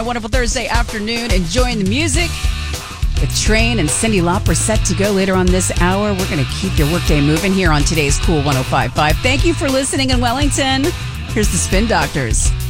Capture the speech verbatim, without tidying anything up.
A wonderful Thursday afternoon, enjoying the music with Train and Cyndi Lauper set to go later on this hour. We're going to keep your workday moving here on today's Cool one oh five point five. Thank you for listening in Wellington. Here's the Spin Doctors.